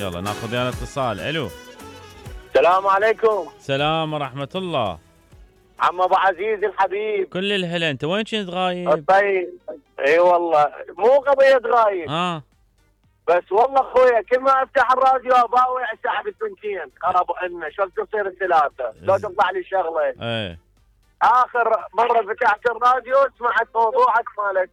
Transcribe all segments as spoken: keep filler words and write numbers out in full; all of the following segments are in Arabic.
يلا ناخذ يا اتصال. الو السلام عليكم. سلام ورحمة الله. عم ابو عزيز الحبيب. كل الهلا، انت وين كنت غايب؟ طيب اي والله مو قضية غايب. اه بس والله اخويا كل ما افتح الراديو اباوع سحب الثنتين خربوا عنا، شو تصير الثلاثة؟ لو تطلع لي شغلة. ايه اخر مرة فتحت الراديو سمعت موضوعك مالت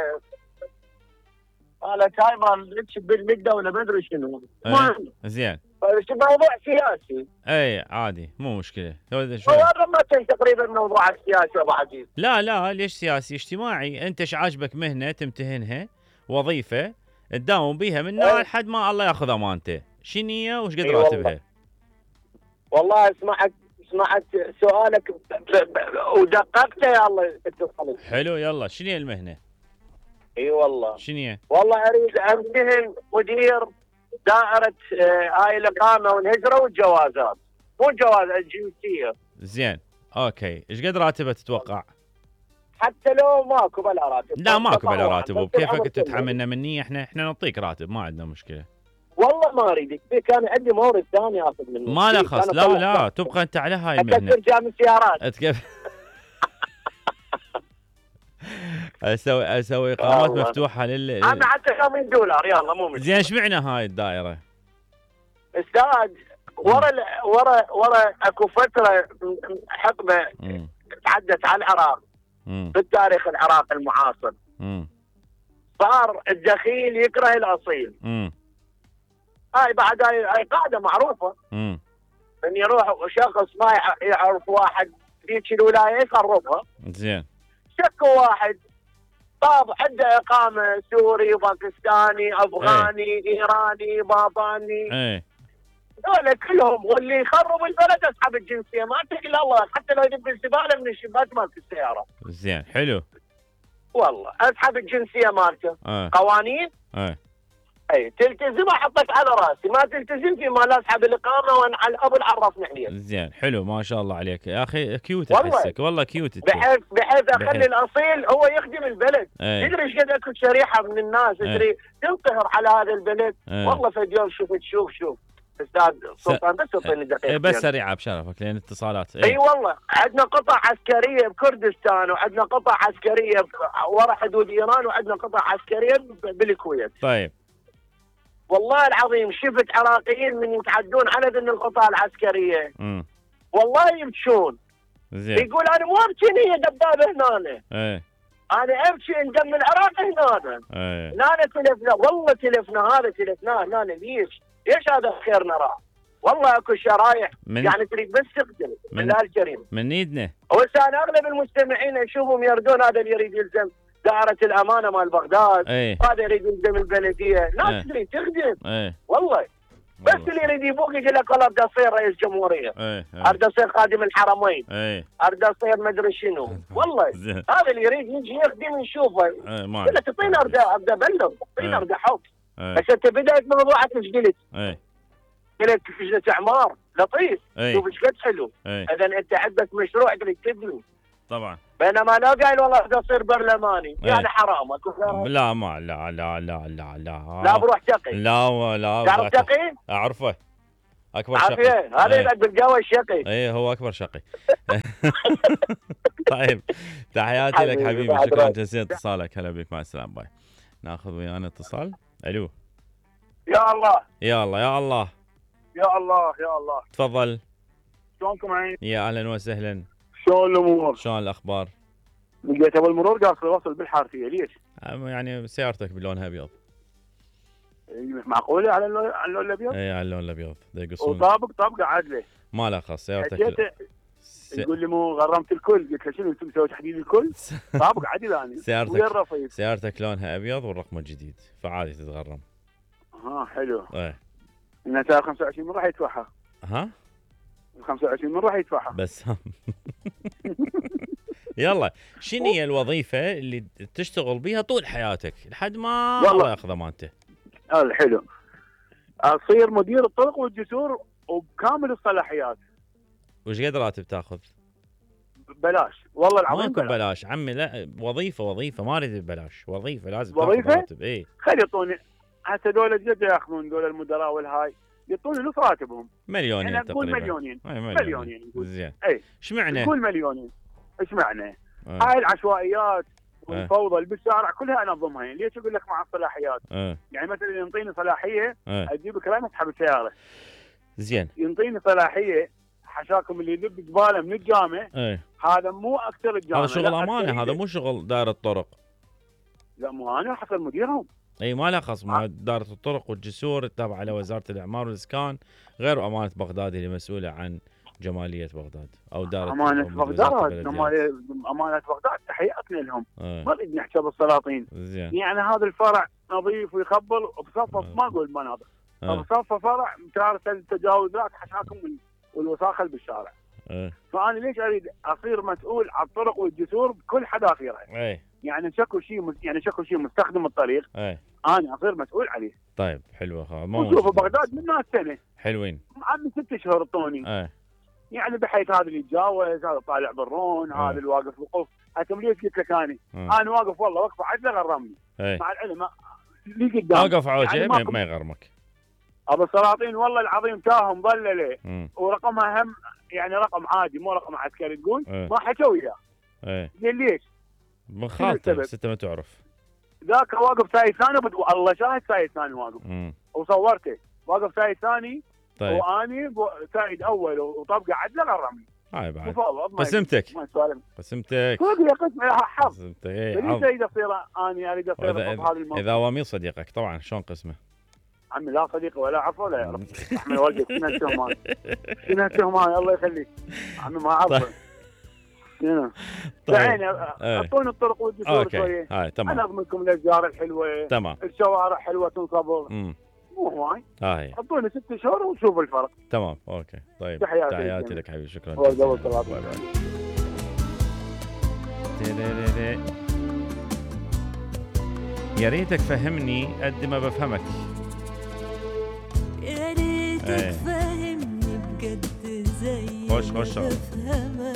مالت هاي مال بالمقدة ولا ما ادري شنو. ايه زين. موضوع سياسي. اي عادي مو مشكلة. هو ما كان تقريبا موضوع السياسي ابو عزيز. لا لا ليش سياسي؟ اجتماعي. انت ايش عاجبك مهنة تمتهنها، وظيفة تداوم بيها من نوع لحد ما الله ياخذ امانته، شنية وش قد راتبها؟ والله اسمعك سمعت سؤالك ودققته يا الله. حلو يلا شنو المهنة؟ اي والله شنو؟ والله اريد امتهن مدير دائرة هاي الاقامة والهجرة والجوازات، مو الجوازات الجنسية. زين اوكي، ايش قد راتبه تتوقع؟ حتى لو ماكو بلا راتب. لا ماكو بلا راتب، وبكيفك تتحملنا مني احنا احنا نعطيك راتب ما عندنا مشكلة. والله ما اريدك، كان عندي مورد ثاني اخذ منه. ما له خص. لا لا تبقى انت على هاي المهنة. اكثر جامع سيارات. كيف اسوي اسوي اقامات مفتوحه لل انا حتى خمسين دولار يلا مو مشكله. زين ايش معنى هاي الدائره؟ استاذ ورا ورا ورا اكو فتره حقبه تعدت على العراق في التاريخ العراقي المعاصر. مم. صار الدخيل يكره الاصيل. امم هاي بعد هاي, هاي قاعده معروفه. امم ان يروح شخص ما يعرف واحد ذيك الولايه يخربها. زين. شكوا واحد طاب عنده اقامه سوري باكستاني افغاني ايه. ايراني باباني ايه هذول كلهم، واللي يخرب البلد اسحب الجنسيه ما اتقي الله، حتى لو يدب الزباله من الشباك مالت السياره. زين حلو والله اسحب الجنسيه مالته. اه. قوانين ايه اي تلتزم احطك على راسي، ما تلتزم في ما لا اسحب الاقامه وانا على الاب العرفني عليك. زين حلو ما شاء الله عليك يا اخي، كيوت احسك والله كيوت. بحيث بحيث اخلي بحيث. الاصيل هو يخدم البلد. ايه. تدري ايش قد اكو شريحه من الناس تدري ايه. تنقهر على هذا البلد. ايه. والله فد يوم شفت شوف شوف استاذ سلطان بس تعطيني دقيقه. ايه بس سريعه بشرفك لان اتصالات. اي ايه. والله عندنا قطع عسكريه بكردستان وعندنا قطع عسكريه ورا حدود ايران وعندنا قطع عسكريه بالكويت. طيب والله العظيم شفت عراقيين من يتعدون على ذن القطاع العسكريه. امم والله يبكون. زين. يقول انا مو ابكي هي دبابه هنا. ايه. انا ابكي ان دم العراق هنا. ايه. هنا تلفنا والله تلفنا هذا تلفناه هنا ليش؟ ليش هذا خيرنا راح؟ والله اكو شرايح من يعني تريد بس تقتل بالله الكريم. من ايدنا. وهسه انا اغلب المستمعين اشوفهم يردون هذا اللي يريد يلزم دائرة الأمانة مال بغداد. ايه. هذا يريد يلزم البلدية، ناس ايه. تريد تخدم. ايه. والله بس اللي يريد يبوق يقول لك والله بدي اصير رئيس جمهورية. ايه. اريد اصير خادم الحرمين. ايه. اريد اصير ما ادري شنو. والله هذا اللي يريد يجي يخدم نشوفه. ايه ما قلت تعطيني اريد ابدا ابلغ، تعطيني اريد احط. ايه. بس انت بداية موضوعك ايش قلت؟ ايه. قلت لجنة اعمار لطيف. ايه. شوف ايش قد حلو. ايه. اذا انت عندك مشروع تريد تبني. طبعا. بينما لا قايل والله بدي اصير برلماني. ايه. يعني حرام. لا ما لا لا لا لا لا لا بروح تقي. لا لا تعرف تقي؟ اعرفه اكبر شقي. هذا يبقى بالقهوه الشقي. ايه هو اكبر شقي. طيب تحياتي لك حبيبي، شكرا جزيلا اتصالك. هلا بك مع السلامه باي. ناخذ ويانا اتصال. الو يا الله يا الله يا الله يا الله يا الله. تفضل. شلونكم عين؟ يا اهلا وسهلا. شلون الامور؟ شلون الاخبار؟ لقيت ابو المرور قاصد يوصل بالحارثيه ليش؟ يعني سيارتك بلونها ابيض. معقوله على اللون على اللون الابيض؟ اي على اللون الابيض يقصون. وطابق طابقه عادله. ما له خص سيارتك. س... يقول لي مو غرمت الكل، قلت له شنو انتم مسوي تحديد الكل؟ طابق عادل انا. سيارتك سيارتك لونها ابيض والرقم جديد فعادي تتغرم. ها حلو. ايه انها سعر خمسة وعشرين من راح يدفعها. ها؟ خمسة وعشرين من راح يدفعها. بس يلا شنو هي الوظيفة اللي تشتغل بيها طول حياتك لحد ما الله ياخذ امانته؟ اه حلو. اصير مدير الطرق والجسور وبكامل الصلاحيات. وش قد راتب تاخذ؟ بلاش والله العظيم. ماكو بلاش. بلاش عمي، لا وظيفة وظيفة ما اريد ببلاش، وظيفة لازم وظيفة؟ تاخذ راتب. اي خلي يعطوني هسه دول جد ياخذون دول المدراء والهاي يعطون نص راتبهم. مليونين يعني تقريبا. مليونين. مليونين. مليونين. زين. اي. ايش معنى؟ نقول مليونين. ايش معنى؟ اه. هاي العشوائيات والفوضى اللي بالشارع كلها انظمها. يعني ليش اقول لك مع الصلاحيات؟ اه. يعني مثلا ينطيني صلاحيه اه. اجيبك لين اسحب السياره. زين. ينطيني صلاحيه حشاكم اللي يذب زباله من الجامع. ايه. هذا مو اكثر الجامع. هذا شغل امانه، هذا مو شغل دائره الطرق. لا مو انا حصل مديرهم. اي ما لها خص مع دائره الطرق والجسور التابعه لوزاره الاعمار والاسكان، غير امانه بغداد اللي مسؤوله عن جماليه بغداد او دائره امانه بغداد. امانه بغداد تحياتنا لهم. اه. ما نريد نحكي بالسلاطين. زين. يعني هذا الفرع نظيف ويخبل وبصفه اه. ما اقول مناظر. اه. بصفه فرع متارسه التجاوزات حشاكم والوساخه اللي بالشارع. اه. فانا ليش اريد اصير مسؤول على الطرق والجسور بكل حذافيرها؟ اي. يعني شكو شيء يعني شكو شيء مستخدم الطريق. اي. انا اصير مسؤول عليه. طيب حلوه خلاص. وشوفوا بغداد من ناس سنه حلوين. عمي ست اشهر اعطوني. اي. يعني بحيث هذا اللي يتجاوز، هذا طالع بالرون، هذا اللي واقف وقوف. هاتم ليش قلت لك اني؟ انا واقف والله وقفه عدله غرمني. اي. مع العلم اللي قدام واقف عوجه يعني ما, ما يغرمك. ابو السلاطين والله العظيم تاهم مضلله ورقمها هم يعني رقم عادي مو رقم عسكري تقول. ايه. ما حكوا وياه. ايه. زين ليش؟ من خالته بس انت ما تعرف. ذاك واقف سايد ثاني والله شاهد سايد ثاني واقف. امم. وصورته واقف سايد ثاني. طيب. واني سايد اول وطبقه عدله غرمني. هاي بعد. قسمتك. قسمتك. فوق يا قسم حظ. قسمتك. اي. ليش اريد اصير اني اريد اصير في هذا الموضوع؟ اذا هو مين صديقك طبعا شلون قسمه؟ عمي لا صديقي ولا عفو ولا يعرف. عمي والدك شنو التهمان؟ شنو التهمان الله يخليك. عمي ما اعرفه. شنو؟ يعني اعطوني الطرق والجسور شويه. هاي تمام. انا اضمنكم الاشجار الحلوه. تمام. الشوارع حلوه تنصبر. امم. مو هواي. هاي. اعطوني ست شهور ونشوف الفرق. تمام اوكي طيب. تحياتي, تحياتي لك حبيبي شكرا. باي باي. يا ريتك فهمني قد ما بفهمك. يا ريتك فهمني بجد زي خوش خوش